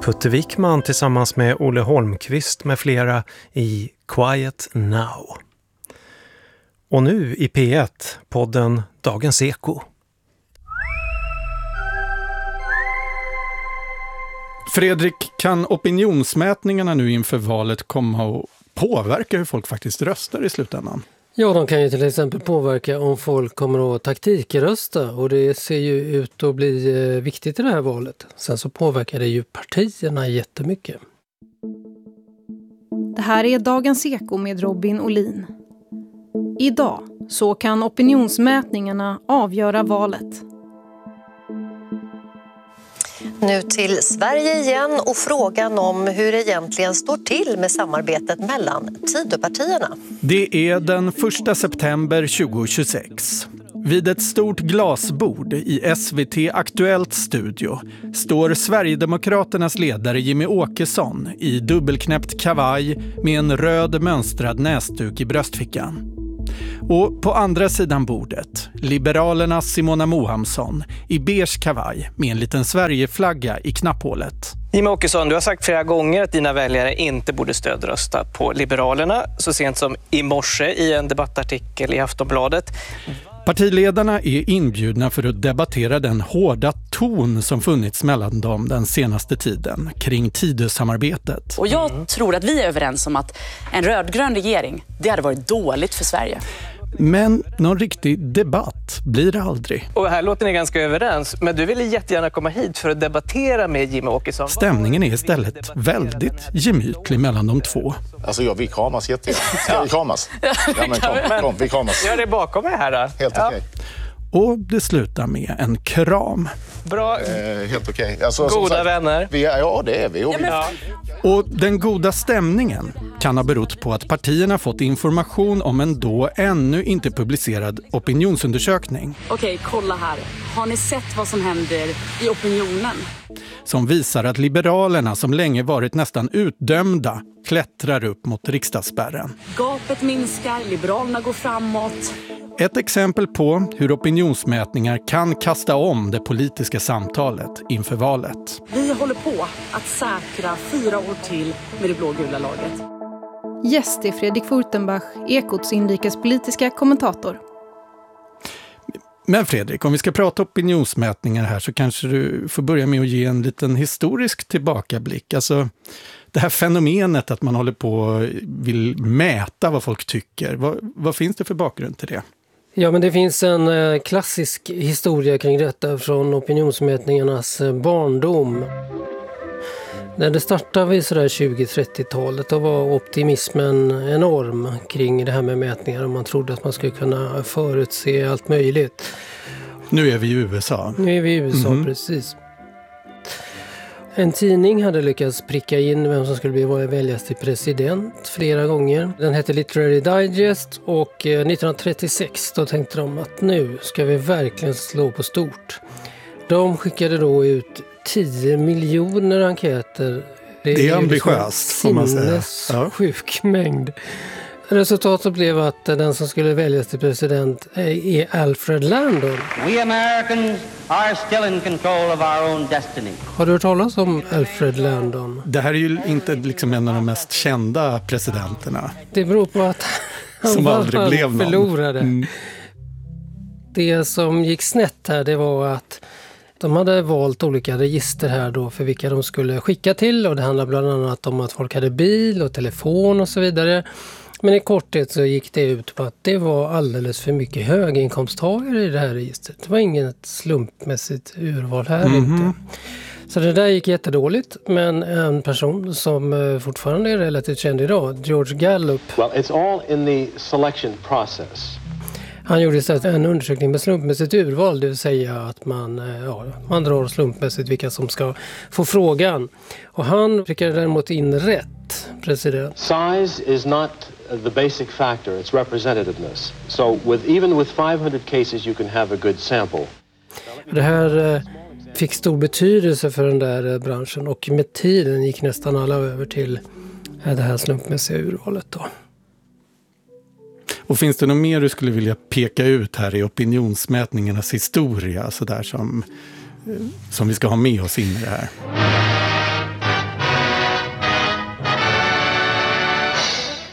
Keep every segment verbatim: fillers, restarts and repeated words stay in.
Putte Wickman tillsammans med Olle Holmqvist med flera i Quiet Now. Och nu i P ett, podden Dagens Eko. Fredrik, kan opinionsmätningarna nu inför valet komma att påverka hur folk faktiskt röstar i slutändan? Ja, de kan ju till exempel påverka om folk kommer att taktikrösta, och det ser ju ut att bli viktigt i det här valet. Sen så påverkar det ju partierna jättemycket. Det här är Dagens Eko med Robin Olin. Idag så kan opinionsmätningarna avgöra valet. Nu till Sverige igen och frågan om hur det egentligen står till med samarbetet mellan Tidöpartierna. Det är den första september tjugohundratjugosex. Vid ett stort glasbord i S V T Aktuellt studio står Sverigedemokraternas ledare Jimmie Åkesson i dubbelknäppt kavaj med en röd mönstrad näsduk i bröstfickan. Och på andra sidan bordet, Liberalernas Simona Mohamsson i beige kavaj med en liten Sverigeflagga i knapphålet. Jimmie Åkesson, du har sagt flera gånger att dina väljare inte borde stödrösta på Liberalerna, så sent som i morse i en debattartikel i Aftonbladet. Partiledarna är inbjudna för att debattera den hårda ton som funnits mellan dem den senaste tiden kring Tidösamarbetet. Och jag mm. tror att vi är överens om att en rödgrön regering, det hade varit dåligt för Sverige. Men någon riktig debatt blir det aldrig. Och här låter ni ganska överens, men du ville jättegärna komma hit för att debattera med Jimmie Åkesson. Stämningen är istället väldigt gemytlig mellan de två. Alltså jag vill kramas jättegärna. Ska vi kramas? Ja men kom, kom vi kramas. Gör det bakom mig här då. Helt ja. okej. Och det slutar med en kram. Bra. Eh, helt okej. Alltså, goda sagt, vänner. Vi är, ja, det är vi. Och, vi. Ja. och den goda stämningen kan ha berott på att partierna fått information om en då ännu inte publicerad opinionsundersökning. Okej, kolla här. Har ni sett vad som händer i opinionen? Som visar att Liberalerna, som länge varit nästan utdömda, klättrar upp mot riksdagsspärren. Gapet minskar, Liberalerna går framåt. Ett exempel på hur opinionsmätningar kan kasta om det politiska samtalet inför valet. Vi håller på att säkra fyra år till med det blågula laget. Gäst är Fredrik Furtenbach, Ekots inrikespolitiska kommentator. Men Fredrik, om vi ska prata opinionsmätningar här så kanske du får börja med att ge en liten historisk tillbakablick. Alltså det här fenomenet att man håller på och vill mäta vad folk tycker. Vad, vad finns det för bakgrund till det? Ja, men det finns en eh, klassisk historia kring detta från opinionsmätningarnas eh, barndom. När det startade vid sådär tjugo-trettiotalet då var optimismen enorm kring det här med mätningar och man trodde att man skulle kunna förutse allt möjligt. Nu är vi i U S A. Nu är vi i U S A, mm-hmm. precis. En tidning hade lyckats pricka in vem som skulle bli väljas till president flera gånger. Den hette Literary Digest och nittonhundratrettiosex då tänkte de att nu ska vi verkligen slå på stort. De skickade då ut tio miljoner enkäter. Det, det är ambitiöst, får man säga. Ja. Sjuk mängd. Resultatet blev att den som skulle väljas till president är Alfred Landon. We Americans are still in control of our own destiny. Har du hört talas om Alfred Landon? Det här är ju inte liksom en av de mest kända presidenterna. Det beror på att han, som aldrig han blev någon. förlorade. Mm. Det som gick snett här, det var att de hade valt olika register här då för vilka de skulle skicka till. Och det handlar bland annat om att folk hade bil och telefon och så vidare. Men i korthet så gick det ut på att det var alldeles för mycket höginkomsttagare i det här registret. Det var inget slumpmässigt urval här mm-hmm. inte. Så det där gick jättedåligt, men en person som fortfarande är relativt känd idag, George Gallup. Well, it's all in the selection process. Han gjorde istället en undersökning med slumpmässigt urval, det vill säga att man, ja, man drar slumpmässigt vilka som ska få frågan. Och han prickade däremot in rätt president. Size is not the basic factor, it's representativeness. So with, even with five hundred cases you can have a good sample. Det här fick stor betydelse för den där branschen och med tiden gick nästan alla över till det här slumpmässiga urvalet då. Och finns det något mer du skulle vilja peka ut här i opinionsmätningarnas historia så där som, som vi ska ha med oss in i det här?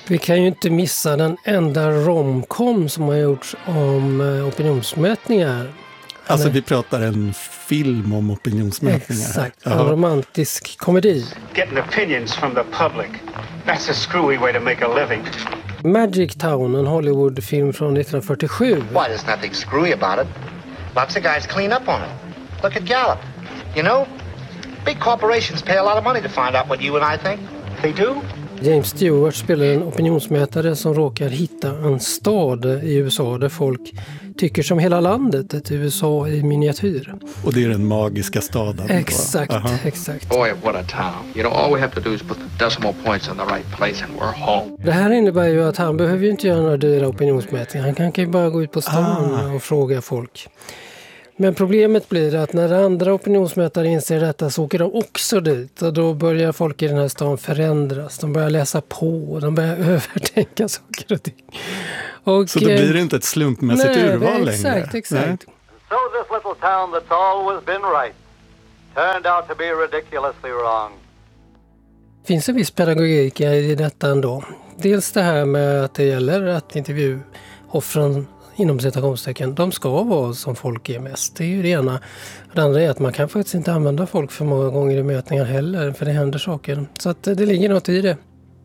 Vi kan ju inte missa den enda romcom som har gjorts om opinionsmätningar. Alltså vi pratar en film om opinionsmätningar. Exakt, en romantisk komedi. Getting opinions from the public. That's a screwy way to make a living. Magic Town, en Hollywoodfilm från nittonhundrafyrtiosju. Why, there's nothing screwy about it. Lots of guys clean up on it. Look at Gallup. You know, big corporations pay a lot of money to find out what you and I think. They do. James Stewart spelar en opinionsmätare som råkar hitta en stad i U S A där folk tycker som hela landet, ett U S A i miniatyr. Och det är den magiska staden. Exakt, uh-huh. exakt. Boy, what a town. You know, all we have to do is put the decimal points in the right place and we're home. Det här innebär ju att han behöver ju inte göra några dyra opinionsmätningar. Han kan, kan ju bara gå ut på stan ah. och fråga folk. Men problemet blir att när andra opinionsmätare inser detta så åker de också dit. Och då börjar folk i den här stan förändras. De börjar läsa på. De börjar övertänka saker och ting. Och, så då blir det inte ett slumpmässigt nej, urval längre? Exakt, exakt. Nej. So this little town that's always been right turned out to be ridiculously wrong. Det finns en viss pedagogik i detta ändå. Dels det här med att det gäller att intervjuoffren inom citationstecken, de ska vara som folk är mest. Det är ju det ena. Det andra är att man kan faktiskt inte använda folk för många gånger i mätningar heller, för det händer saker. Så att det ligger något i det.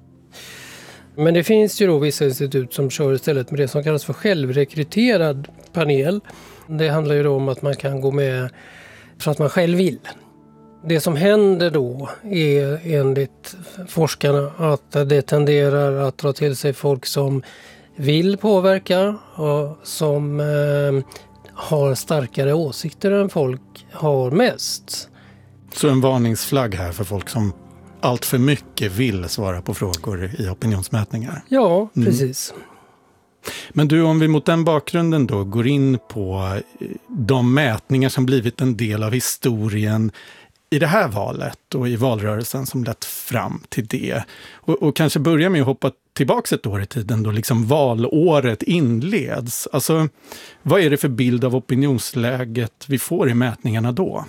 Men det finns ju då vissa institut som kör istället med det som kallas för självrekryterad panel. Det handlar ju då om att man kan gå med för att man själv vill. Det som händer då är enligt forskarna att det tenderar att dra till sig folk som vill påverka och som eh, har starkare åsikter än folk har mest. Så en varningsflagg här för folk som allt för mycket vill svara på frågor i opinionsmätningar. Ja, precis. Mm. Men du, om vi mot den bakgrunden då går in på de mätningar som blivit en del av historien i det här valet och i valrörelsen som lett fram till det. Och, och kanske börja med att hoppa tillbaka ett år i tiden då liksom valåret inleds. Alltså, vad är det för bild av opinionsläget vi får i mätningarna då?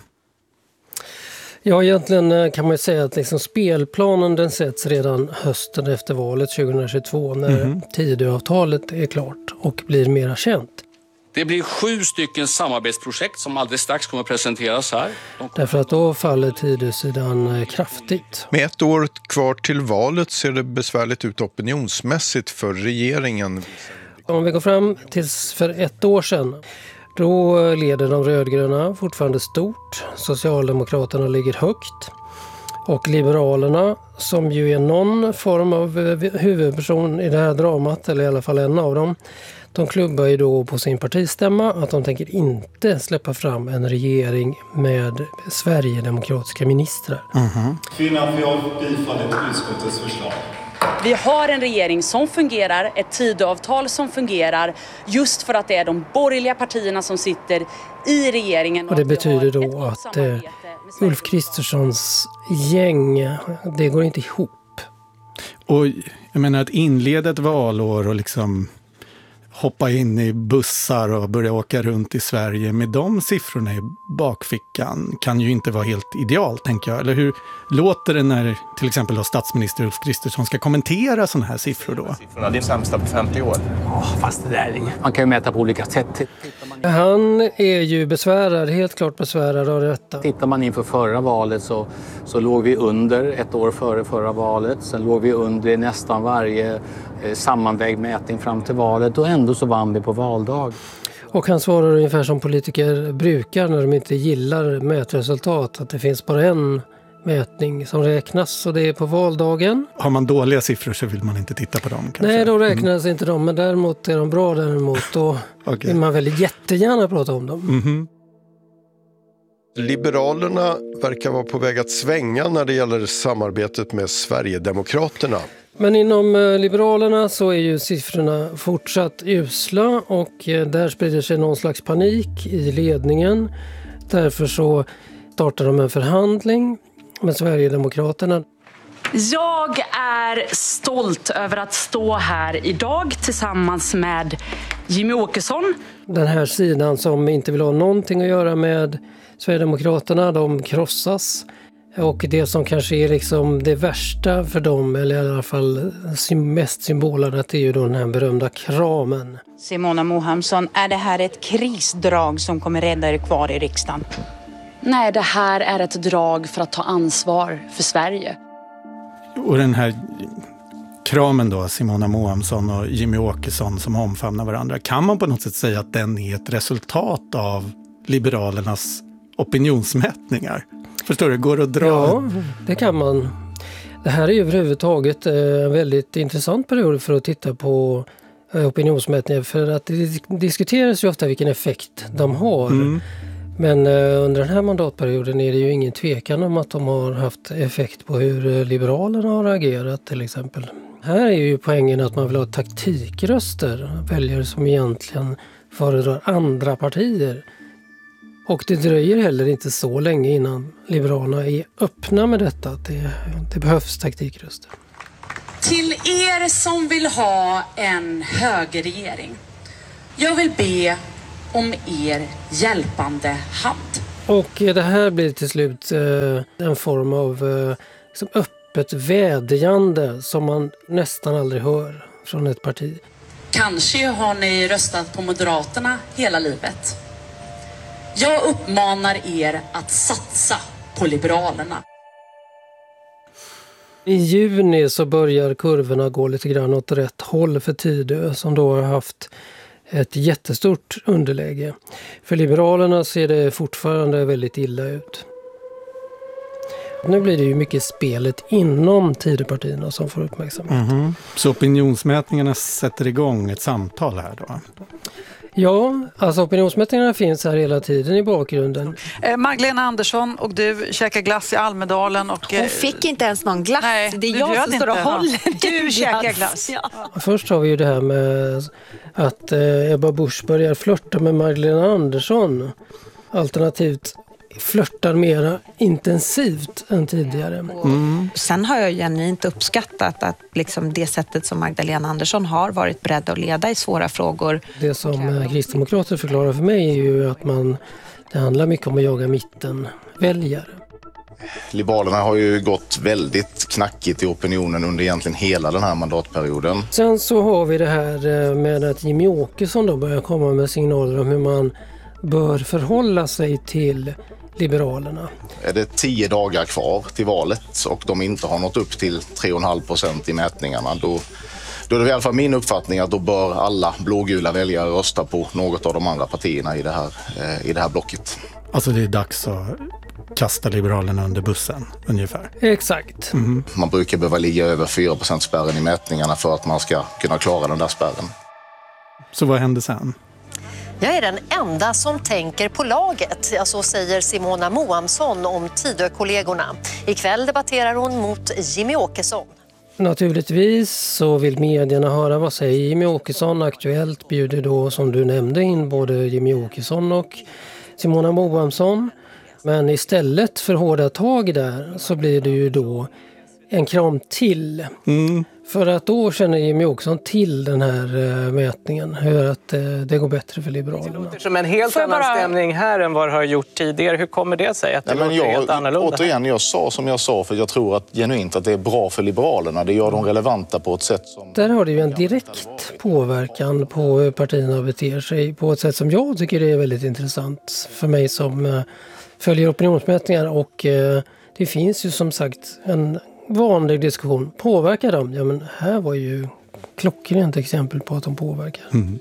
Ja, egentligen kan man ju säga att liksom spelplanen den sätts redan hösten efter valet tjugohundratjugotvå när mm-hmm. Tidöavtalet är klart och blir mera känt. Det blir sju stycken samarbetsprojekt som alldeles strax kommer att presenteras här. Kommer... Därför att då faller Tidösidan kraftigt. Med ett år kvar till valet ser det besvärligt ut opinionsmässigt för regeringen. Om vi går fram tills för ett år sedan, då leder de rödgröna fortfarande stort. Socialdemokraterna ligger högt. Och Liberalerna, som ju är någon form av huvudperson i det här dramat, eller i alla fall en av dem, de klubbar ju då på sin partistämma att de tänker inte släppa fram en regering med sverigedemokratiska ministrar. Mm-hmm. Kvinnan får jag bifall till utskottets förslag. Vi har en regering som fungerar, ett Tidöavtal som fungerar, just för att det är de borgerliga partierna som sitter i regeringen. Och det betyder då att eh, Ulf Kristerssons gäng, det går inte ihop. Och jag menar att inleda ett valår och liksom hoppa in i bussar och börja åka runt i Sverige med de siffrorna i bakfickan kan ju inte vara helt idealt, tänker jag. Eller hur låter det när till exempel då statsminister Ulf Kristersson ska kommentera sådana här siffror då? Siffrorna, det är sämsta på femtio år. Oh, fast det där är inget. Man kan ju mäta på olika sätt. Han är ju besvärad, helt klart besvärad av detta. Tittar man inför förra valet så, så låg vi under ett år före förra valet. Sen låg vi under nästan varje eh, sammanvägd mätning fram till valet och ändå så vann vi på valdag. Och han svarar ungefär som politiker brukar när de inte gillar mätresultat, att det finns bara en mätning som räknas och det är på valdagen. Har man dåliga siffror så vill man inte titta på dem kanske? Nej, då räknas mm. inte de, men däremot är de bra däremot, då okay. vill man väldigt jättegärna prata om dem. Mm-hmm. Liberalerna verkar vara på väg att svänga när det gäller samarbetet med Sverigedemokraterna. Men inom Liberalerna så är ju siffrorna fortsatt usla och där sprider sig någon slags panik i ledningen. Därför så startar de en förhandling med Sverigedemokraterna. Jag är stolt över att stå här idag tillsammans med Jimmie Åkesson. Den här sidan som inte vill ha någonting att göra med Sverigedemokraterna, de krossas. Och det som kanske är liksom det värsta för dem, eller i alla fall mest symboladdat, är ju då den här berömda kramen. Simona Mohamsson, är det här ett krisdrag som kommer rädda er kvar i riksdagen? Nej, det här är ett drag för att ta ansvar för Sverige. Och den här kramen då, Simona Mohamsson och Jimmy Åkesson som omfamnar varandra, kan man på något sätt säga att den är ett resultat av Liberalernas opinionsmätningar? Förstår du, går det att dra? Ja, det kan man. Det här är ju överhuvudtaget en väldigt intressant period för att titta på opinionsmätningar, för att det diskuteras ju ofta vilken effekt de har. Mm. Men under den här mandatperioden är det ju ingen tvekan om att de har haft effekt på hur Liberalerna har agerat till exempel. Här är ju poängen att man vill ha taktikröster, väljare som egentligen föredrar andra partier. Och det dröjer heller inte så länge innan Liberalerna är öppna med detta, att det, det behövs taktikröster. Till er som vill ha en högerregering, jag vill be om er hjälpande hand. Och det här blir till slut eh, en form av eh, liksom öppet vädjande som man nästan aldrig hör från ett parti. Kanske har ni röstat på Moderaterna hela livet. Jag uppmanar er att satsa på Liberalerna. I juni så börjar kurvorna gå lite grann åt rätt håll för Tidö, som då har haft ett jättestort underläge. För Liberalerna ser det fortfarande väldigt illa ut. Nu blir det ju mycket spelet inom Tidöpartierna som får uppmärksamhet. Mm-hmm. Så opinionsmätningarna sätter igång ett samtal här då? Ja, alltså opinionsmätningarna finns här hela tiden i bakgrunden. Eh, Magdalena Andersson och du käkar glass i Almedalen. Och, eh, Hon fick inte ens någon glass. Nej, det är jag som står och håller. Du käkar glass. Ja. Först har vi ju det här med att eh, Ebba Busch börjar flirta med Magdalena Andersson. Alternativt flörtar mera intensivt än tidigare. Mm. Sen har jag genuint uppskattat att liksom det sättet som Magdalena Andersson har varit beredd att leda i svåra frågor. Det som kristdemokrater förklarar för mig är ju att man, det handlar mycket om att jaga mitten väljare. Liberalerna har ju gått väldigt knackigt i opinionen under egentligen hela den här mandatperioden. Sen så har vi det här med att Jimmy Åkesson då börjar komma med signaler om hur man bör förhålla sig till Liberalerna. Är det tio dagar kvar till valet och de inte har nått upp till tre komma fem procent i mätningarna, då, då är det i alla fall min uppfattning att då bör alla blågula väljare rösta på något av de andra partierna i det här, eh, i det här blocket. Alltså det är dags att kasta Liberalerna under bussen ungefär? Exakt. Mm. Man brukar behöva ligga över fyra procent spärren i mätningarna för att man ska kunna klara den där spärren. Så vad händer sen? Jag är den enda som tänker på laget, ja, så säger Simona Mohamsson om Tidö-kollegorna. Ikväll debatterar hon mot Jimmy Åkesson. Naturligtvis så vill medierna höra vad säger Jimmy Åkesson. Aktuellt bjuder då, som du nämnde, in både Jimmy Åkesson och Simona Mohamsson. Men istället för hårda tag där så blir det ju då en kram till. Mm. För att då känner Jimmy Åkesson till den här uh, mätningen, hur att uh, det går bättre för Liberalerna. Som en helt annan bara... stämning här än vad det har gjort tidigare. Hur kommer det sig att det Nej, men låter jag, helt annorlunda? Återigen, jag sa som jag sa, för jag tror att genuint att det är bra för Liberalerna. Det gör dem relevanta på ett sätt som... Där har det ju en direkt påverkan på hur partierna beter sig på ett sätt som jag tycker är väldigt intressant för mig som uh, följer opinionsmätningar. Och uh, det finns ju som sagt en vanlig diskussion. Påverkar de? Ja, men här var ju klockrent exempel på att de påverkar. Mm.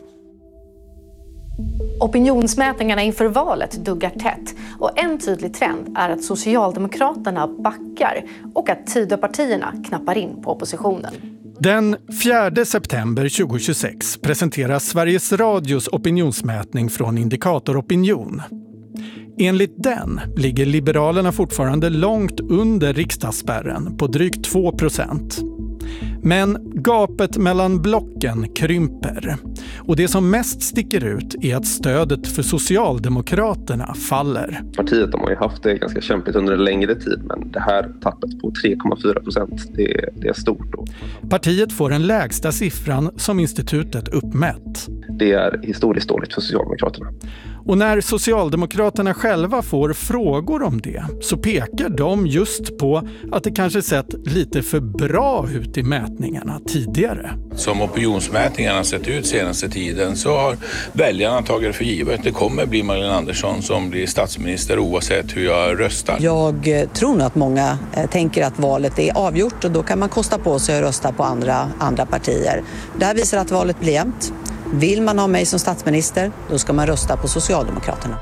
Opinionsmätningarna inför valet duggar tätt och en tydlig trend är att Socialdemokraterna backar och att Tidöpartierna knappar in på oppositionen. Den fjärde september tjugohundratjugosex presenteras Sveriges Radios opinionsmätning från Indikator Opinion. Enligt den ligger Liberalerna fortfarande långt under riksdagsspärren på drygt två procent. Men gapet mellan blocken krymper. Och det som mest sticker ut är att stödet för Socialdemokraterna faller. Partiet de har ju haft det ganska kämpigt under en längre tid, men det här tappet på tre komma fyra procent, det, det är stort då. Partiet får den lägsta siffran som institutet uppmätt. Det är historiskt dåligt för Socialdemokraterna. Och när Socialdemokraterna själva får frågor om det så pekar de just på att det kanske sett lite för bra ut i mätningarna tidigare. Som opinionsmätningarna sett ut senaste tiden så har väljarna tagit för givet. Det kommer bli Magdalena Andersson som blir statsminister oavsett hur jag röstar. Jag tror nog att många tänker att valet är avgjort och då kan man kosta på sig att rösta på andra, andra partier. Det här visar att valet blir jämnt. Vill man ha mig som statsminister, då ska man rösta på Socialdemokraterna.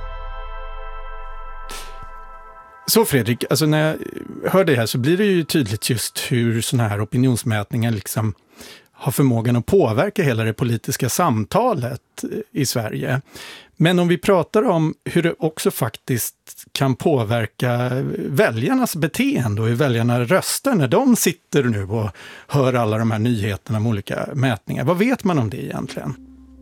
Så Fredrik, alltså när jag hör det här så blir det ju tydligt just hur såna här opinionsmätningar liksom har förmågan att påverka hela det politiska samtalet i Sverige. Men om vi pratar om hur det också faktiskt kan påverka väljarnas beteende och hur väljarna röstar när de sitter nu och hör alla de här nyheterna om olika mätningar. Vad vet man om det egentligen?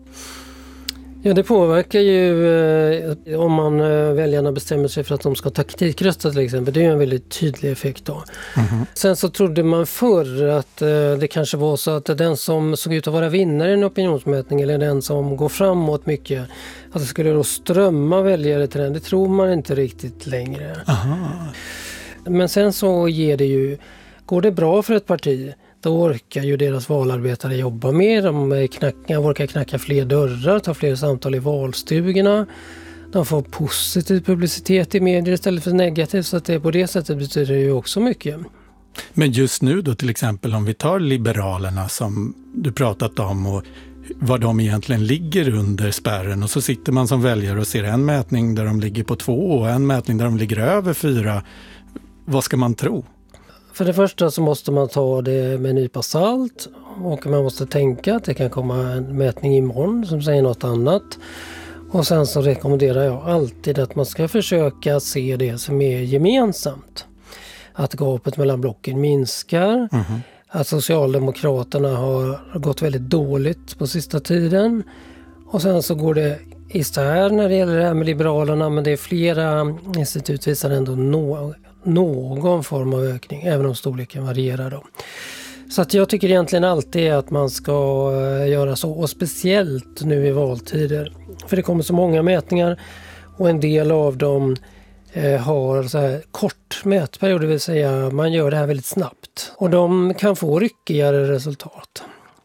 Ja, det påverkar ju eh, om man eh, väljarna bestämmer sig för att de ska taktikrösta till exempel. Det är ju en väldigt tydlig effekt då. Mm-hmm. Sen så trodde man förr att eh, det kanske var så att den som såg ut att vara vinnare i en opinionsmätning eller den som går framåt mycket, att det skulle då strömma väljare till den. Det tror man inte riktigt längre. Aha. Men sen så ger det ju, går det bra för ett parti, då orkar ju deras valarbetare jobba mer. De knackar, orkar knacka fler dörrar, ta fler samtal i valstugorna. De får positiv publicitet i medier istället för negativ. Så att det på det sättet betyder det ju också mycket. Men just nu då till exempel om vi tar Liberalerna som du pratat om och var de egentligen ligger under spärren. Och så sitter man som väljare och ser en mätning där de ligger på två och en mätning där de ligger över fyra. Vad ska man tro? För det första så måste man ta det med en nypa salt och man måste tänka att det kan komma en mätning imorgon som säger något annat. Och sen så rekommenderar jag alltid att man ska försöka se det som är gemensamt. Att gapet mellan blocken minskar, mm-hmm. att Socialdemokraterna har gått väldigt dåligt på sista tiden. Och sen så går det isär när det gäller det här med Liberalerna, men det är flera institut visar ändå no- någon form av ökning, även om storleken varierar då. Så att jag tycker egentligen alltid att man ska göra så, och speciellt nu i valtider. För det kommer så många mätningar och en del av dem eh, har så här kort mätperiod, det vill säga man gör det här väldigt snabbt. Och de kan få ryckigare resultat.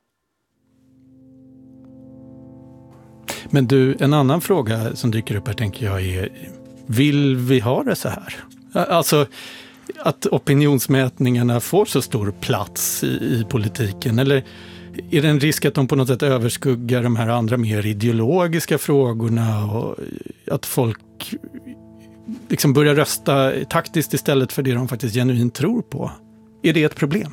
Men du, en annan fråga som dyker upp här tänker jag är, vill vi ha det så här? Alltså att opinionsmätningarna får så stor plats i, i politiken, eller är det en risk att de på något sätt överskuggar de här andra mer ideologiska frågorna och att folk liksom börjar rösta taktiskt istället för det de faktiskt genuint tror på? Är det ett problem?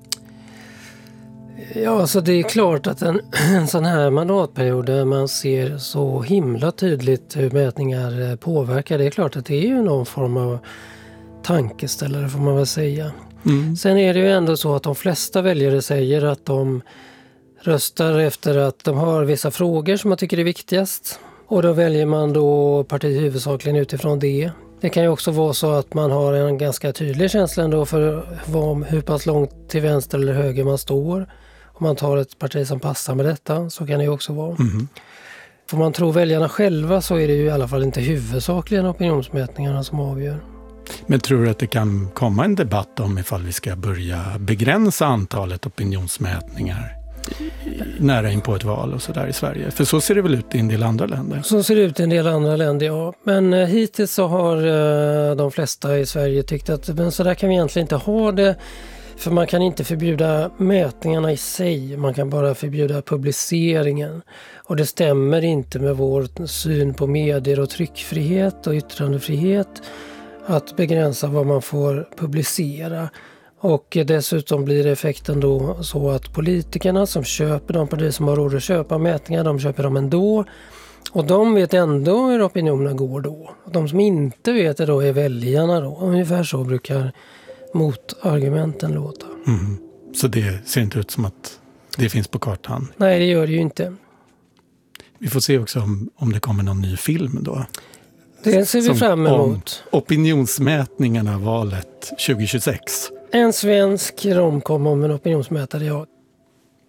Ja, så det är klart att en, en sån här mandatperiod där man ser så himla tydligt hur mätningar påverkar, det är klart att det är ju någon form av tankeställare får man väl säga. Mm. Sen är det ju ändå så att de flesta väljare säger att de röstar efter att de har vissa frågor som man tycker är viktigast. Och då väljer man då parti huvudsakligen utifrån det. Det kan ju också vara så att man har en ganska tydlig känsla ändå för vad, hur pass långt till vänster eller höger man står. Om man tar ett parti som passar med detta, så kan det ju också vara. Mm. Får man tro väljarna själva så är det ju i alla fall inte huvudsakligen opinionsmätningarna som avgör. Men tror du att det kan komma en debatt om ifall vi ska börja begränsa antalet opinionsmätningar nära in på ett val och så där i Sverige? För så ser det väl ut i en del andra länder? Så ser det ut i en del andra länder, ja. Men eh, hittills så har eh, de flesta i Sverige tyckt att men så där kan vi egentligen inte ha det. För man kan inte förbjuda mätningarna i sig, man kan bara förbjuda publiceringen. Och det stämmer inte med vår syn på medier och tryckfrihet och yttrandefrihet att begränsa vad man får publicera. Och dessutom blir effekten då så att politikerna som köper, de partier som har råd att köpa mätningar, de köper dem ändå. Och de vet ändå hur opinionen går då. De som inte vet det då är väljarna då. Ungefär så brukar motargumenten låta. Mm. Så det ser inte ut som att det finns på kartan? Nej, det gör det ju inte. Vi får se också om, om det kommer någon ny film då. Det ser vi som fram emot. Opinionsmätningarna valet tjugo tjugosex. En svensk romkom om en opinionsmätare, ja.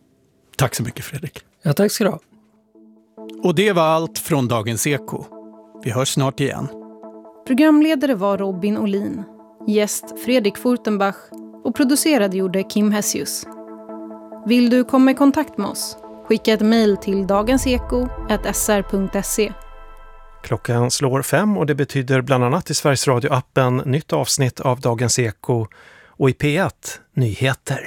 Tack så mycket, Fredrik. Ja, tack ska du ha. Och det var allt från Dagens Eko. Vi hörs snart igen. Programledare var Robin Olin, gäst Fredrik Furtenbach och producerade gjorde Kim Hessius. Vill du komma i kontakt med oss? Skicka ett mejl till dagenseko snabel-a s r punkt se. Klockan slår fem och det betyder bland annat i Sveriges Radio-appen nytt avsnitt av Dagens Eko och i P ett Nyheter.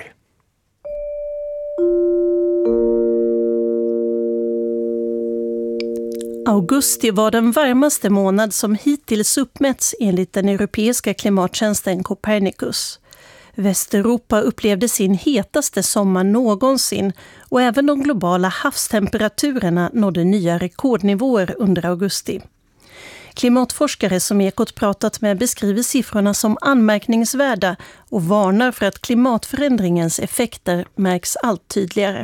Augusti var den varmaste månad som hittills uppmätts enligt den europeiska klimattjänsten Copernicus. Västeuropa upplevde sin hetaste sommar någonsin och även de globala havstemperaturerna nådde nya rekordnivåer under augusti. Klimatforskare som Ekot pratat med beskriver siffrorna som anmärkningsvärda och varnar för att klimatförändringens effekter märks allt tydligare.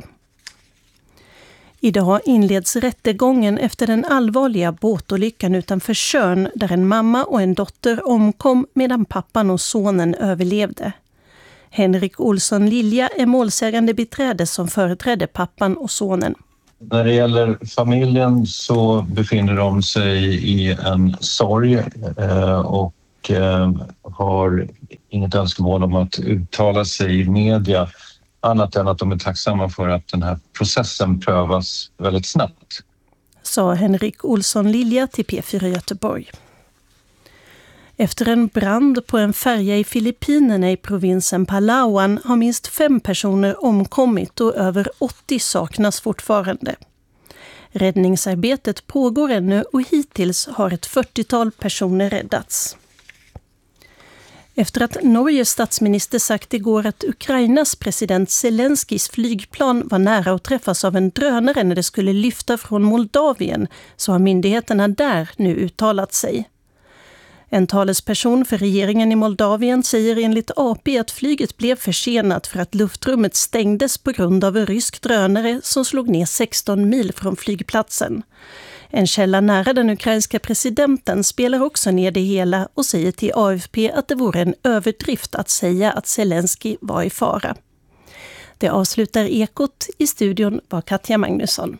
Idag inleds rättegången efter den allvarliga båtolyckan utanför Tjörn där en mamma och en dotter omkom medan pappan och sonen överlevde. Henrik Olsson Lilja är målsägande beträde som företrädde pappan och sonen. När det gäller familjen så befinner de sig i en sorg och har inget önskemål om att uttala sig i media annat än att de är tacksamma för att den här processen prövas väldigt snabbt. Sa Henrik Olsson Lilja till P fyra Göteborg. Efter en brand på en färja i Filippinerna i provinsen Palawan har minst fem personer omkommit och över åttio saknas fortfarande. Räddningsarbetet pågår ännu och hittills har ett fyrtiotal personer räddats. Efter att Norges statsminister sagt igår att Ukrainas president Zelenskis flygplan var nära att träffas av en drönare när det skulle lyfta från Moldavien så har myndigheterna där nu uttalat sig. En talesperson för regeringen i Moldavien säger enligt A P att flyget blev försenat för att luftrummet stängdes på grund av en rysk drönare som slog ner sexton mil från flygplatsen. En källa nära den ukrainska presidenten spelar också ner det hela och säger till A F P att det vore en överdrift att säga att Zelensky var i fara. Det avslutar Ekot. I studion var Katja Magnusson.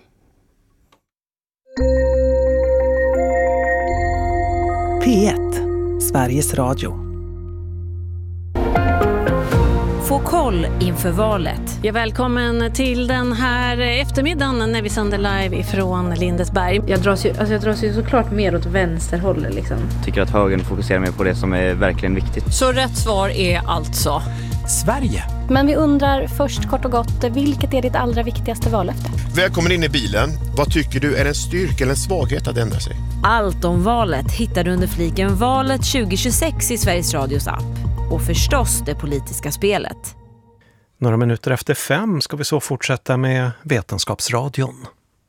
P ett, Sveriges Radio. Få koll inför valet. Ja, välkommen till den här eftermiddagen när vi sänder live ifrån Lindesberg. Jag dras ju, alltså jag dras ju såklart mer åt vänsterhåll liksom. Tycker att högern fokuserar mer på det som är verkligen viktigt. Så rätt svar är alltså Sverige. Men vi undrar först kort och gott, vilket är ditt allra viktigaste vallöfte? Välkommen in i bilen. Vad tycker du är en styrka eller en svaghet att ändra sig? Allt om valet hittar du under fliken Valet tjugo tjugosex i Sveriges Radios app. Och förstås det politiska spelet. Några minuter efter fem ska vi så fortsätta med Vetenskapsradion.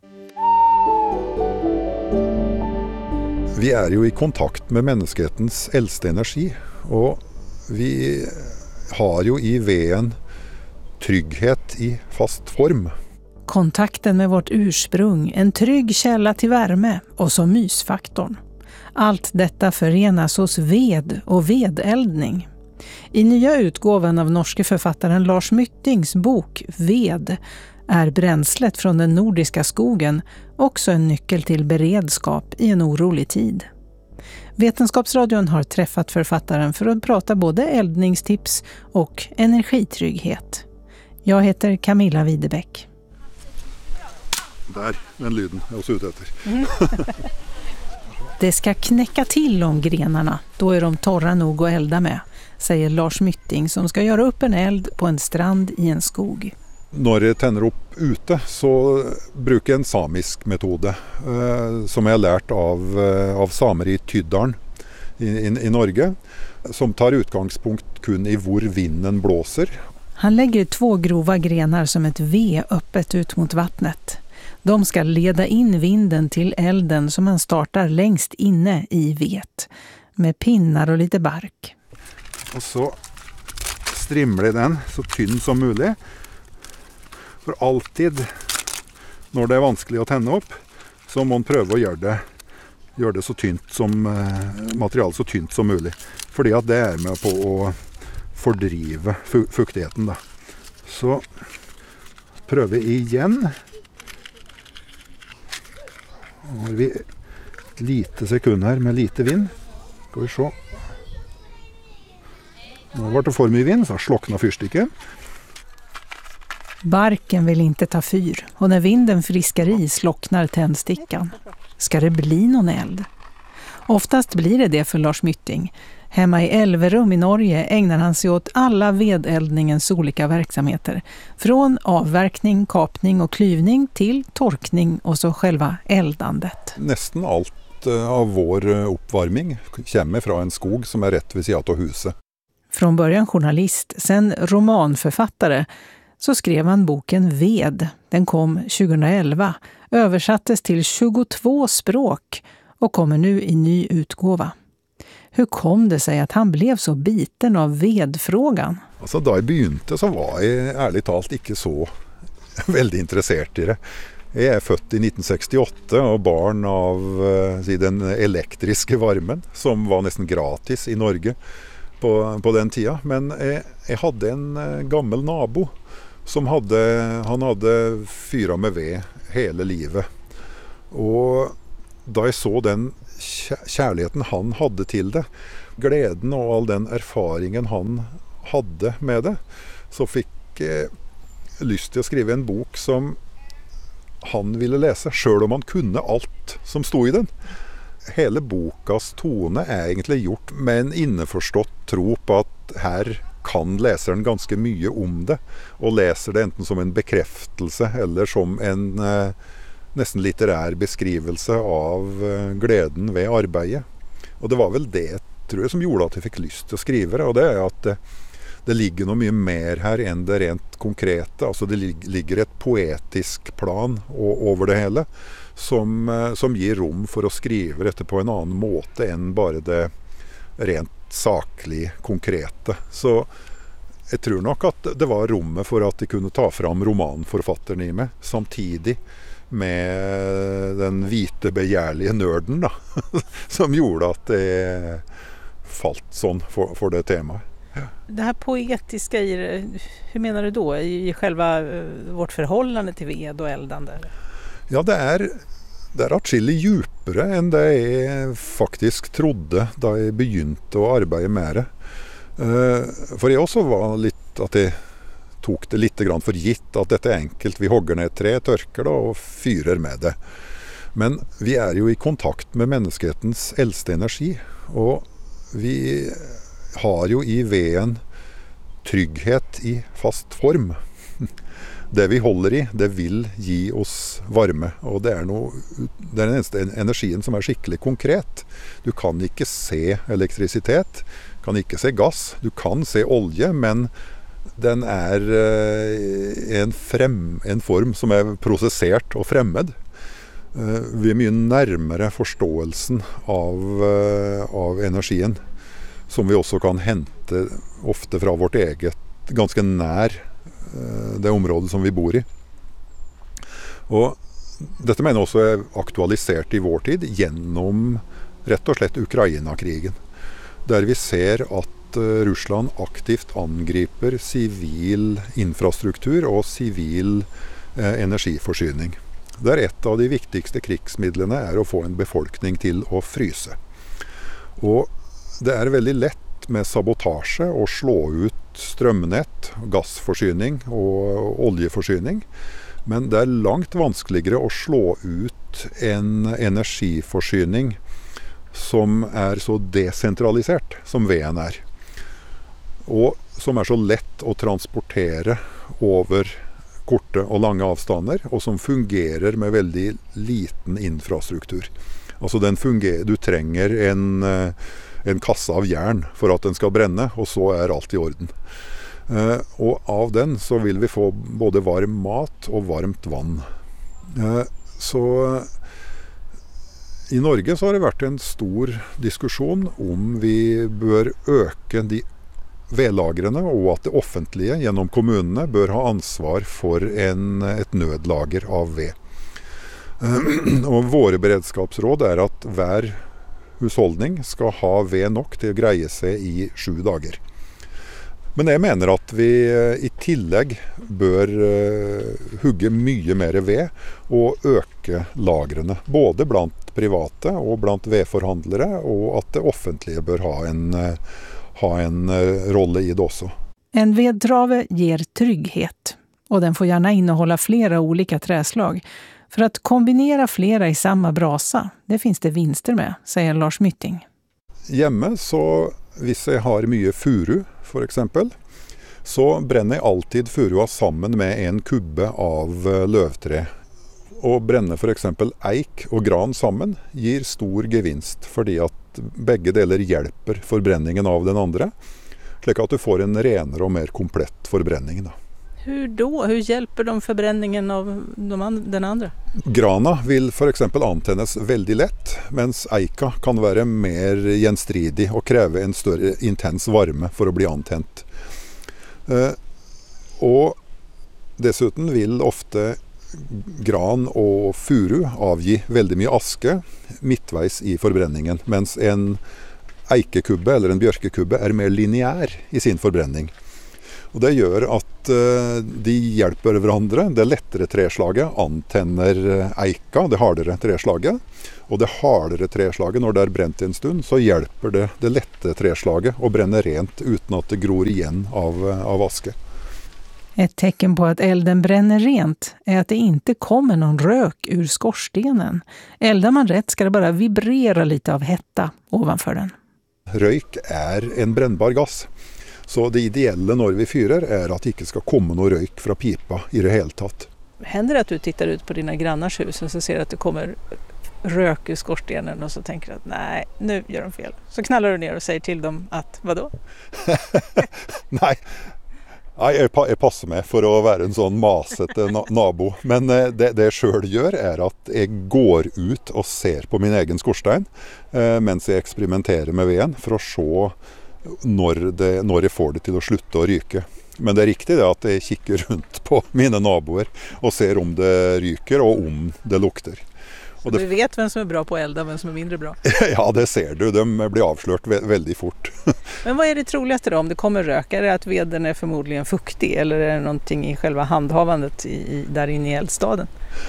Vi är ju i kontakt med mänsklighetens äldsta energi och vi har ju i veden trygghet i fast form. Kontakten med vårt ursprung, en trygg källa till värme och så mysfaktorn. Allt detta förenas hos ved och vedeldning. I nya utgåvan av norske författaren Lars Myttings bok Ved är bränslet från den nordiska skogen också en nyckel till beredskap i en orolig tid. Vetenskapsradion har träffat författaren för att prata både eldningstips och energitrygghet. Jag heter Camilla Widebäck. Där, den lyden jag var ute efter. Mm. Det ska knäcka till om grenarna, då är de torra nog att elda med, säger Lars Mytting som ska göra upp en eld på en strand i en skog. När det tänder upp ute så brukar en samisk metode eh, som jag lärt av, eh, av samer i Tyddalen i, i, i Norge som tar utgångspunkt kun i hvor vinden blåser. Han lägger två grova grenar som ett V öppet ut mot vattnet. De ska leda in vinden till elden som han startar längst inne i vet med pinnar och lite bark. Och så strimlar den så tynn som möjligt. För alltid när det är vanskligt att tända upp så må man pröva att göra det, göra det så tynt som material så tynt som möjligt. För att det är med på att fördriva fuktigheten då. Så prövar vi igen. Har vi Et lite sekund her med lite vind. Skal vi se. Nå var det för mycket vind, så slocknade fyrsticken. Barken vill inte ta fyr och när vinden friskar i slocknar tändstickan. Ska det bli någon eld? Oftast blir det det för Lars Mytting. Hemma i Elverum i Norge ägnar han sig åt alla vedeldningens olika verksamheter. Från avverkning, kapning och klyvning till torkning och så själva eldandet. Nästan allt av vår uppvärmning kommer från en skog som är rätt vid sidan av huset. Från början journalist, sen romanförfattare, så skrev han boken Ved. Den kom tjugoelva, översattes till tjugotvå språk och kommer nu i ny utgåva. Hur kom det sig att han blev så biten av vedfrågan? Alltså, då jag började så var jag ärligt talat inte så väldigt intresserad i det. Jag är född i nitton sextioåtta och barn av uh, den elektriska värmen som var nästan gratis i Norge på, på den tiden. Men jag, jag hade en uh, gammal nabo som hade, han hade fyra med ved hela livet. Och då jag såg den kärleken han hade till det, glädjen och all den erfaringen han hade med det, så fick jag lust till att skriva en bok som han ville läsa, själv om han kunde allt som stod i den. Hela bokas tone är egentligen gjort med en inneförstått tro på att här kan läsaren ganska mycket om det, och läser det enten som en bekräftelse eller som en eh, nästan litterär beskrivelse av eh, glädjen vid arbetet. Och det var väl det, tror jag, som gjorde att jag fick lust att skriva det, och det är att det, det ligger nog mycket mer här än det rent konkreta. Alltså det lig, ligger ett poetisk plan och, över det hela som, eh, som ger rum för att skriva det på en annan måte än bara det rent saklig, konkreta. Så jag tror nog att det var rummet för att de kunde ta fram romanförfattaren i mig samtidigt med den vita begärliga nörden då, som gjorde att det fallt sån för, för det temat. Det här poetiska i det, hur menar du då? I själva vårt förhållande till ved och eldande? Ja, det är Det är atskillig djupare än det jag faktiskt trodde då jag begynte att arbeta med det. För jag också var lite att jag tog det lite grann för gitt att detta är enkelt. Vi hogger ner ett trä, törker det och fyrer med det. Men vi är ju i kontakt med mänsklighetens äldste energi, och vi har ju i veden trygghet i fast form. Det vi håller i, det vill ge oss varme, och det är, nog, det är den eneste energin som är skickligt konkret. Du kan inte se elektricitet, kan inte se gas, du kan se olje, men den är en, frem, en form som är processerat och främmad. Vi är mycket närmare förståelsen av, av energin, som vi också kan hämta ofta från vårt eget, ganska när det området som vi bor i. Och detta menar också är aktualiserat i vår tid genom rätt och slett Ukraina-krigen, där vi ser att Ryssland aktivt angriper civil infrastruktur och civil eh, energiförsyning. Där ett av de viktigaste krigsmedlen är att få en befolkning till att frysa. Och det är väldigt lätt med sabotage och slå ut strömnät, gasförsyning och oljeförsyning. Men det är långt vanskligare att slå ut en energiförsyning som är så decentraliserat som veden är. Och som är så lätt att transportera över korta och långa avstånd, och som fungerar med väldigt liten infrastruktur. Alltså den fungerar, du tränger en, en kassa av järn för att den ska bränna, och så är allt i orden. Uh, och av den så vill vi få både varm mat och varmt vatten. Uh, så uh, i Norge så har det varit en stor diskussion om vi bör öka de vedlagrene, och att det offentliga genom kommunerna bör ha ansvar för en, ett nödlager av ved. Uh, och våra beredskapsråd är att hver hushållning ska ha ved nok till att greja sig i sju dagar. Men jag menar att vi i tillegg bør uh, hugge mye mer ved og øke lagrene, både blant private og blant vedforhandlere, og at det offentlige bør ha en, uh, ha en uh, rolle i det også. En vedtrave ger trygghet, och den får gärna innehålla flera olika träslag. För att kombinera flera i samma brasa, det finns det vinster med, säger Lars Mytting. Hjemme så, hvis jeg har mye furu for eksempel, så brenner jeg alltid furua sammen med en kubbe av løvtre. Å brenne for eksempel eik og gran sammen gir stor gevinst, fordi at begge deler hjelper forbrenningen av den andre, slik at du får en renere og mer komplett forbrenning da. Hur då? Hur hjälper de förbränningen av de and- den andra? Grana vil for eksempel antennes veldig lett, mens eika kan være mer gjenstridig og kreve en større intens varme for å bli antent. Eh, og dessuten vil ofte gran og furu avgi veldig mye aske midtveis i forbrenningen, mens en eikekubbe eller en bjørkekubbe er mer lineær i sin forbrenning. Og det gjør at uh, de hjelper hverandre. Det lettere treslaget antenner eika, det hardere treslaget. Og det hardere treslaget, når det er brent en stund, så hjelper det det lette treslaget å brenne rent uten at det gror igjen av, av aske. Ett tecken på att elden bränner rent är att det inte kommer någon rök ur skorstenen. Eldar man rätt ska det bara vibrera lite av hetta ovanför den. Røyk er en brennbar gass. Så det ideelle når vi fyrer er at det ikke skal komme noe røyk fra pipa i det hele tatt. Händer det att du tittar ut på dina grannars hus och så ser att det kommer rök ur skorstenen och så tänker du att nej, nu gör de fel. Så knallar du ner och säger till dem att vadå? Nej. Nei, jeg, jeg passer meg for å være en sånn masete na- nabo. Men eh, det, det jeg selv gjør er at jeg går ut og ser på min egen skorstein eh, mens jeg eksperimenterer med veden for å se når, det, når jeg får det til å slutte å ryke. Men det er riktig det at jeg kikker rundt på mine naboer og ser om det ryker og om det lukter. Så det... du vet vem som är bra på elda och vem som är mindre bra? Ja, det ser du. De blir avslørt ve- väldigt fort. Men vad är det troligaste då om det kommer rök? Är det att veden är förmodligen fuktig eller är det någonting i själva handhavandet i, där inne i eldstaden?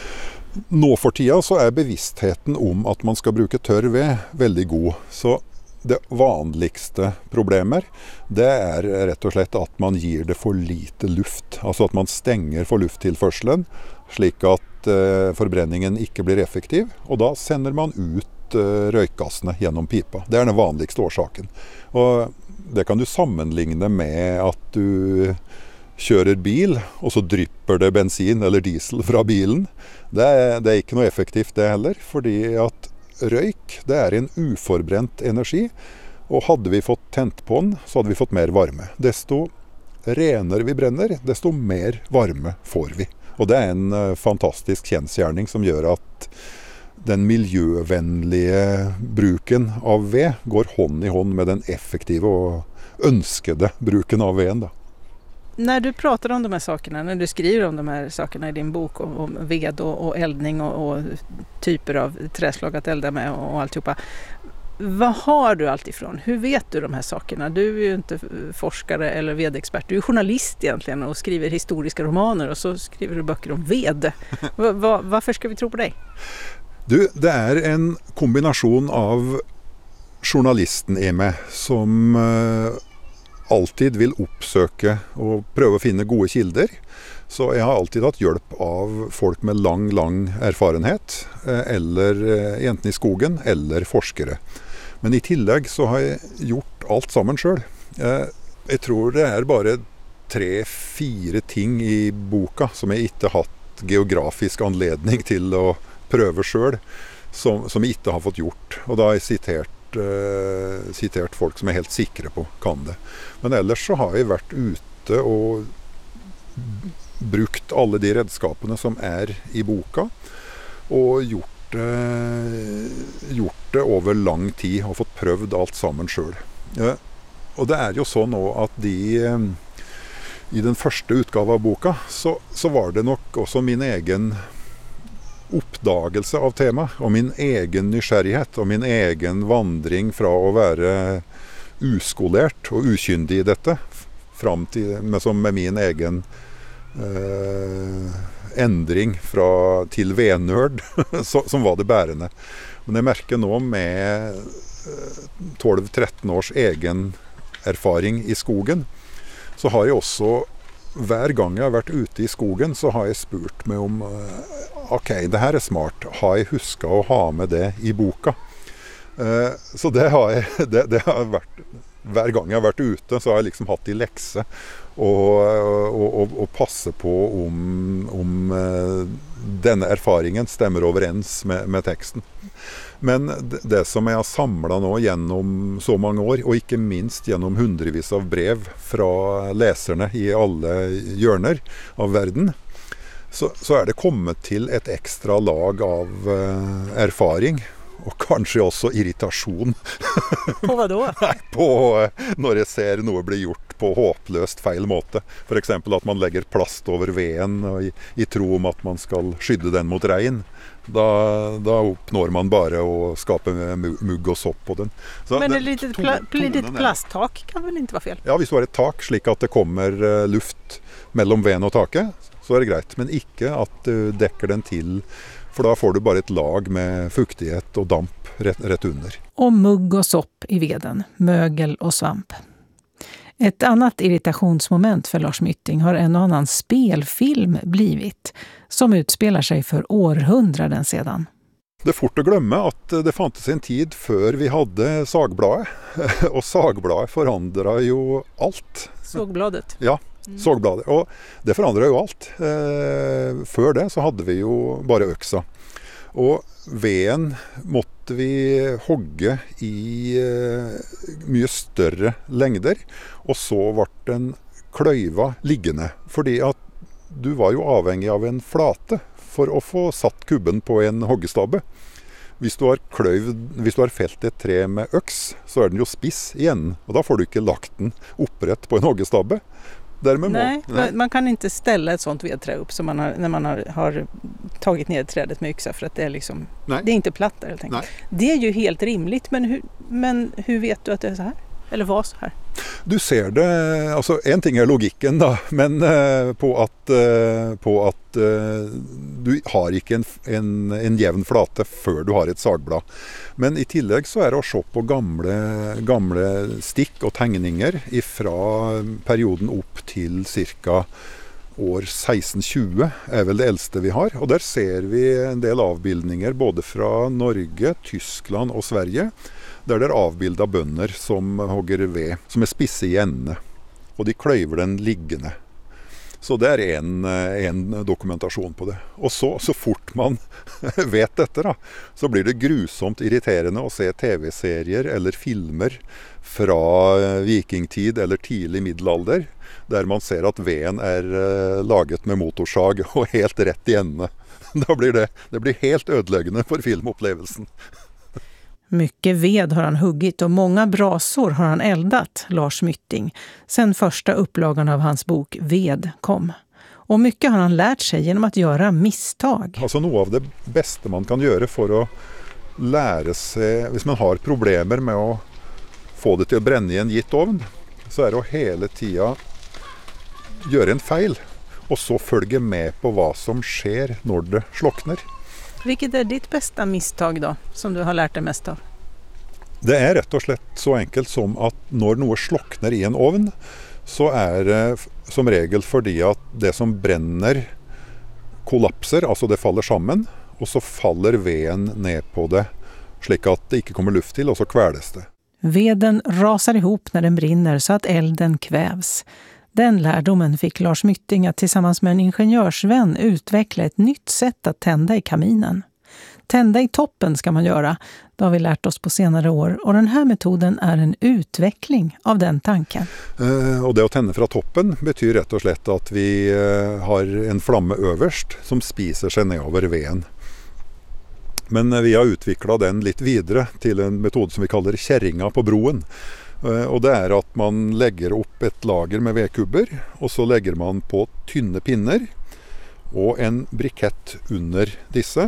Nå for tida så er bevisstheten om at man skal bruke tørr ved veldig god. Så det vanligste problemer, det er rett og slett at man gir det for lite luft. Altså at man stenger for lufttilførselen, slik at eh, forbrenningen ikke blir effektiv. Og da sender man ut eh, røykgassene gjennom pipa. Det er den vanligste årsaken. Og det kan du sammenligne med at du kjører bil, og så drypper det bensin eller diesel fra bilen. Det er, det er ikke noe effektivt det heller, fordi at røyk, det er en uforbrent energi, og hadde vi fått tent på den, så hadde vi fått mer varme. Desto renere vi brenner, desto mer varme får vi. Og det er en uh, fantastisk kjensgjerning som gjør at den miljøvennlige bruken av ved går hånd i hånd med den effektive og ønskede bruken av veden da. När du pratar om de här sakerna, när du skriver om de här sakerna i din bok om, om ved och, och eldning och, och typer av träslag att elda med och, och alltihopa. Vad har du allt ifrån? Hur vet du de här sakerna? Du är ju inte forskare eller vedexpert. Du är journalist egentligen och skriver historiska romaner och så skriver du böcker om ved. Va, va, varför ska vi tro på dig? Du, det är en kombination av journalisten i mig som uh, alltid vil oppsøke og prøve å finne gode kilder. Så jeg har alltid hatt hjelp av folk med lang, lang erfarenhet, eller enten i skogen, eller forskere. Men i tillegg så har jeg gjort alt sammen selv. Jeg tror det er bare tre-fire ting i boka som jeg ikke har hatt geografisk anledning til å prøve selv, som, som jeg ikke har fått gjort. Og da har jeg sitert sitert folk som er helt sikre på kan det. Men ellers så har jeg vært ute og brukt alle de redskapene som er i boka, og gjort det, gjort det over lang tid, og fått prøvd alt sammen selv. Ja, og det er jo sånn nå at de i den første utgave av boka, så, så var det nok også min egen oppdagelse av tema, og min egen nysgjerrighet, og min egen vandring fra å være uskolert og ukyndig i dette, fram till, med, som med min egen eh, ändring fra, till venörd som var det bärende. Men jag märker nu med tolv tretton års egen erfaring i skogen, så har jag också hver gang jeg har vært ute i skogen, så har jeg spurt meg om ok, det her er smart, har jeg husket å ha med det i boka? Uh, så det har jeg, det, det har vært, hver gang jeg har vært ute, så har jeg liksom hatt i lekse og, og, og, og passe på om, om uh, denne erfaringen stemmer overens med, med teksten. Men det, det som jeg har samlet nå gjennom så mange år, og ikke minst gjennom hundrevis av brev fra leserne i alle hjørner av verden, så, så er det kommet til et ekstra lag av uh, erfaring, og kanskje også irritasjon. På hva da? Nei, på uh, når jeg ser noe bli gjort på håpløst feil måte. For eksempel at man legger plast over veden i, i tro om at man skal skydde den mot regn. Da, da oppnår man bare å skape mugg og sopp på den. Så Men det, ett litet, pla litet plasttak kan väl inte vara fel? Ja, hvis du har et tak slik at det kommer uh, luft mellom veden og taket, så er det greit. Men ikke at du dekker den til, for da får du bare et lag med fuktighet og damp rett, rett under. Och mugg och sopp i veden, mögel och svamp. Ett annat irritationsmoment för Lars Mytting har en och annan spelfilm blivit, som utspelar sig för århundraden sedan. Det är fort att glömma att det fanns en tid før vi hade sagbladet, och sagbladet förändrar ju allt. Sågbladet? Ja, sågbladet. Och det förändrar ju allt. Før det så hade vi ju bara öxa. Och veden måtte vi hogge i mye større lengder, og så ble den kløyva liggende, fordi at du var jo avhengig av en flate for å få satt kubben på en hoggestabbe. Hvis du har kløyvd, hvis du har felt et tre med øks, så er den jo spiss igjen, og da får du ikke lagt den opprett på en hoggestabbe. Därmed nej, må, nej, man kan inte ställa ett sånt vedträ upp som man har, när man har, har tagit ner trädet med yxa, för att det är liksom, det är inte platt där helt enkelt. Det är ju helt rimligt, men hur, men hur vet du att det är så här? Eller var så här? Du ser det, alltså en ting är logiken då, men eh, på att, eh, på att eh, du har inte en, en, en jevn flate før du har ett sagblad. Men i tillegg så är det å se på gamle, gamle stikk og tegninger fra perioden opp til cirka år seksten tjue er vel det eldste vi har. Og der ser vi en del avbildninger både fra Norge, Tyskland og Sverige, der det er avbildet bønder som hogger ved, som er spisse i endene. Og de kløyver den liggende. Så det er en, en dokumentasjon på det. Og så, så fort man vet dette, da, så blir det grusomt irriterende å se tv-serier eller filmer fra vikingtid eller tidlig middelalder, der man ser at veden er laget med motorsag og helt rett i endene. Da blir det, det blir helt ødeleggende for filmopplevelsen. Mycket ved har han huggit och många brasor har han eldat, Lars Mytting, sen första upplagan av hans bok Ved kom. Och mycket har han lärt sig genom att göra misstag. Alltså något av det bästa man kan göra för att lära sig, hvis man har problemer med att få det till att bränna i en gitt ovn, så är det att hela tiden göra en fel och så följa med på vad som sker när det slocknar. Vilket är ditt bästa misstag då, som du har lärt dig mest av? Det är rätt och slett så enkelt som att när något slocknar i en ovn, så är det som regel fordi att det som bränner kollapser, alltså det faller samman, och så faller veden ner på det, slik att det inte kommer luft till, och så kväles det. Veden rasar ihop när den brinner så att elden kvävs. Den lärdomen fick Lars Mytting att tillsammans med en ingenjörsvän utveckla ett nytt sätt att tända i kaminen. Tända i toppen ska man göra, det har vi lärt oss på senare år, och den här metoden är en utveckling av den tanken. Uh, och det att tända från toppen betyder rätt och slett att vi uh, har en flamme överst som spiser sig ner över veden. Men uh, vi har utvecklat den lite vidare till en metod som vi kallar kärringa på broen. Och det är att man lägger upp ett lager med vedkubber, och så lägger man på tynne pinner och en brikett under disse.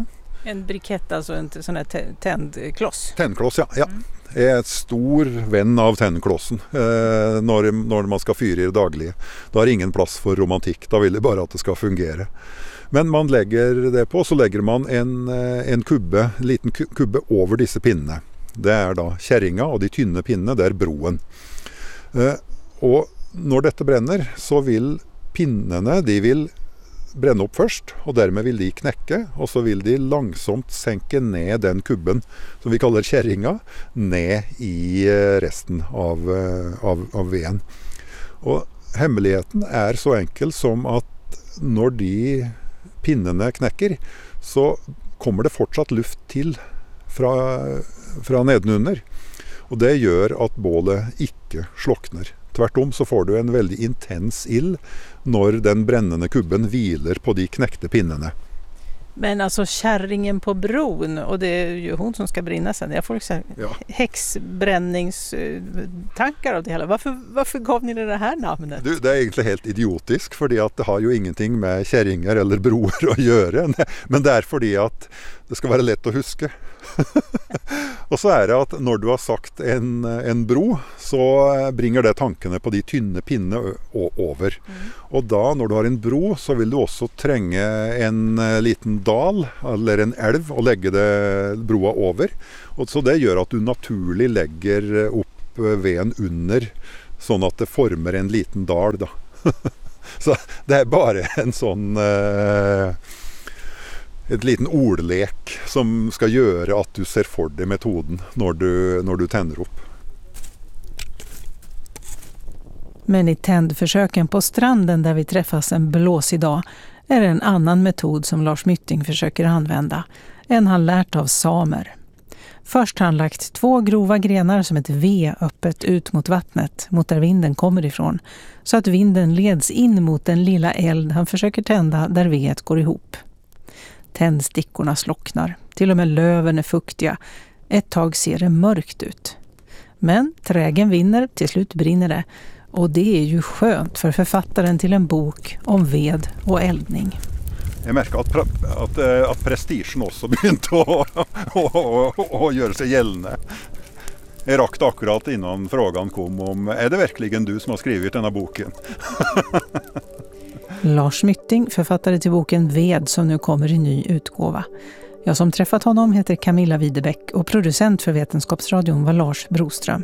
En brikett, alltså en sån här t- tändkloss? Tändkloss, ja. ja. Mm. Jag är en stor vän av tändklossen eh, när, när man ska fyra i det dagliga. Då har ingen plats för romantik, då vill det bara att det ska fungera. Men man lägger det på, så lägger man en, en kubbe, en liten kubbe över dessa pinnar. Det är då kärringa och de tynne pinne, det är broen. Eh, och när detta bränner så vill pinnarna, de vill bränna upp först och därmed vill de knäcka och så vill de långsamt sänka ner den kubben som vi kallar kärringa ner i resten av, av, av veden. Och hemligheten är så enkel som att när de pinnarna knäcker så kommer det fortsatt luft till från, från nedenunder. Och det gör att bålet inte slocknar. Tvärtom så får du en väldigt intens ild när den brännande kubben vilar på de knäckta pinnarna. Men alltså kärringen på bron, och det är ju hon som ska brinna sen. Jag får liksom ja. häxbränningstankar av det hela. Varför, varför gav ni det här namnet? Du, det är egentligen helt idiotiskt, för att det har ju ingenting med kärringar eller broar att göra. Men det är för att det ska vara lätt att huska. Och så är det att när du har sagt en, en bro så bringer det tankarna på de tynne pinne över. Mm. Och då när du har en bro så vill du också tränga en liten dal eller en älv och lägga det broa över. Och så det gör att du naturligt lägger upp veden under så att det formar en liten dal då. Så det är bara en sån eh, ett liten ordlek som ska göra att du ser för dig metoden när du, när du tänder upp. Men i tändförsöken på stranden där vi träffas en blåsig dag är det en annan metod som Lars Mytting försöker använda, en han lärt av samer. Först har han lagt två grova grenar som ett V öppet ut mot vattnet, mot där vinden kommer ifrån, så att vinden leds in mot den lilla eld han försöker tända där vedet går ihop. Tändstickorna slocknar, till och med löven är fuktiga. Ett tag ser det mörkt ut. Men trägen vinner, till slut brinner det. Och det är ju skönt för författaren till en bok om ved och eldning. Jag märker att, att, att prestigen också började att, att, att, att göra sig gällande. Jag rakte akkurat innan frågan kom om, är det verkligen du som har skrivit den här boken? Lars Mytting, författare till boken Ved som nu kommer i ny utgåva. Jag som träffat honom heter Camilla Widebäck och producent för Vetenskapsradion var Lars Broström.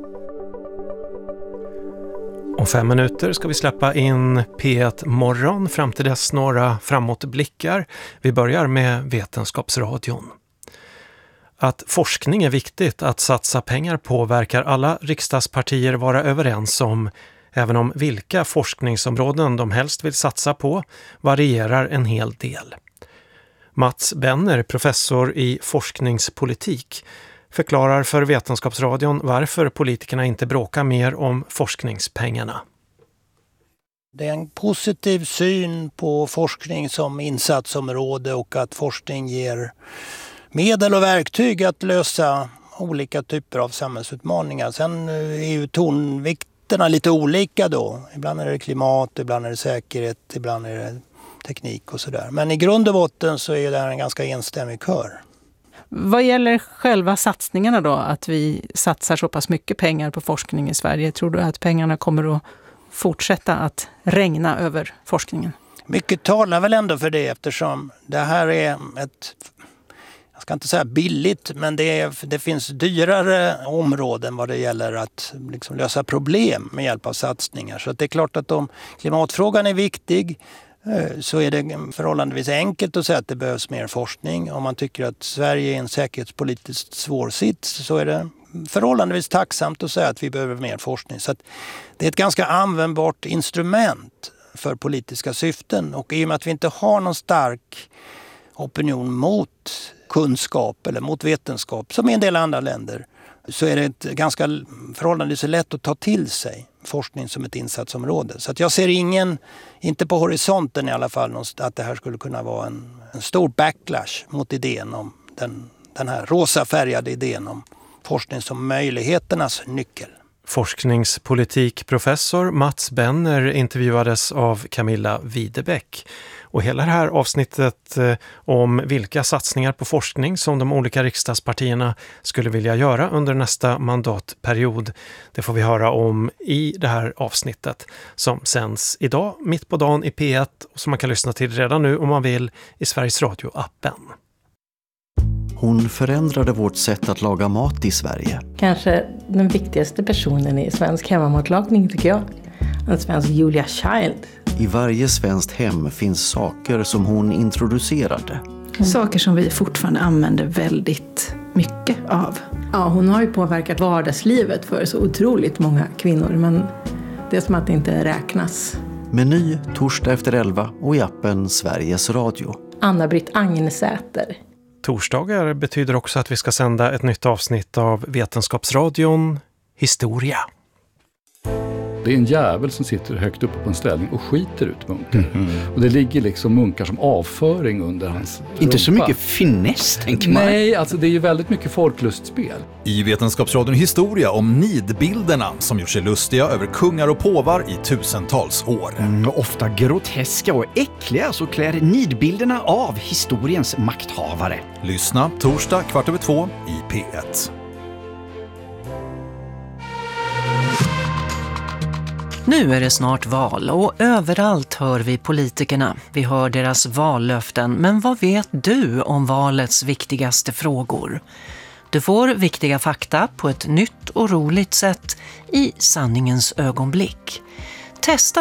Om fem minuter ska vi släppa in P ett morgon, fram till dess några framåtblickar. Vi börjar med Vetenskapsradion. Att forskning är viktigt att satsa pengar på verkar alla riksdagspartier vara överens om, även om vilka forskningsområden de helst vill satsa på varierar en hel del. Mats Benner, professor i forskningspolitik, förklarar för Vetenskapsradion varför politikerna inte bråkar mer om forskningspengarna. Det är en positiv syn på forskning som insatsområde och att forskning ger medel och verktyg att lösa olika typer av samhällsutmaningar. Sen är ju tonvikterna lite olika då. Ibland är det klimat, ibland är det säkerhet, ibland är det teknik och sådär. Men i grund och botten så är det här en ganska enstämmig kör. Vad gäller själva satsningarna då, att vi satsar så pass mycket pengar på forskning i Sverige, tror du att pengarna kommer att fortsätta att regna över forskningen? Mycket talar väl ändå för det, eftersom det här är ett, jag ska inte säga billigt, men det, är, det finns dyrare områden vad det gäller att liksom lösa problem med hjälp av satsningar. Så att det är klart att om klimatfrågan är viktig så är det förhållandevis enkelt att säga att det behövs mer forskning. Om man tycker att Sverige är en säkerhetspolitiskt svår sits så är det förhållandevis tacksamt att säga att vi behöver mer forskning. Så att det är ett ganska användbart instrument för politiska syften. Och i och med att vi inte har någon stark opinion mot kunskap eller mot vetenskap som i en del andra länder, så är det ett ganska förhållandevis lätt att ta till sig forskning som ett insatsområde. Så att jag ser ingen, inte på horisonten i alla fall, att det här skulle kunna vara en, en stor backlash mot idén om den, den här rosa färgade idén om forskning som möjligheternas nyckel. Forskningspolitikprofessor Mats Benner intervjuades av Camilla Widebeck. Och hela det här avsnittet eh, om vilka satsningar på forskning som de olika riksdagspartierna skulle vilja göra under nästa mandatperiod, det får vi höra om i det här avsnittet som sänds idag mitt på dagen i P ett och som man kan lyssna till redan nu om man vill i Sveriges Radio-appen. Hon förändrade vårt sätt att laga mat i Sverige. Kanske den viktigaste personen i svensk hemmamatlagning tycker jag. En svensk Julia Child. I varje svenskt hem finns saker som hon introducerade. Mm. Saker som vi fortfarande använder väldigt mycket av. Ja, hon har ju påverkat vardagslivet för så otroligt många kvinnor, men det är som att det inte räknas. Meny torsdag efter elva och i appen Sveriges Radio. Anna-Britt Agnesäter. Torsdagar betyder också att vi ska sända ett nytt avsnitt av Vetenskapsradion Historia. Det är en jävel som sitter högt uppe på en ställning och skiter ut munkar. Mm. Och det ligger liksom munkar som avföring under hans rumpa. Inte så mycket finess, tänker man. Nej, alltså det är ju väldigt mycket folklustspel. I Vetenskapsradion Historia om nidbilderna som gjort sig lustiga över kungar och påvar i tusentals år. Mm, ofta groteska och äckliga så klär nidbilderna av historiens makthavare. Lyssna torsdag kvart över två i P ett. Nu är det snart val och överallt hör vi politikerna. Vi hör deras vallöften, men vad vet du om valets viktigaste frågor? Du får viktiga fakta på ett nytt och roligt sätt i sanningens ögonblick. Testa